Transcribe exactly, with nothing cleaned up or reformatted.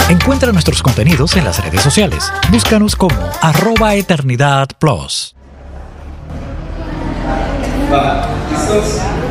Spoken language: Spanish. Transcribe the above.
Encuentra nuestros contenidos en las redes sociales. Búscanos como arroba eternidad plus. Va, ¿listos?